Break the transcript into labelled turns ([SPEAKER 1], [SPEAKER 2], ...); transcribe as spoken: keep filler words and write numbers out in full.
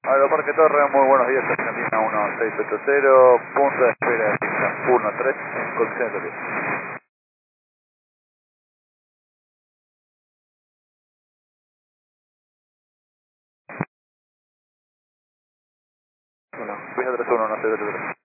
[SPEAKER 1] Aeroparque Torre, muy buenos días, Argentina uno seis ocho cero, punto de espera de pista uno tres, conexión de pista. uno, pista tres uno, uno seis ocho cero.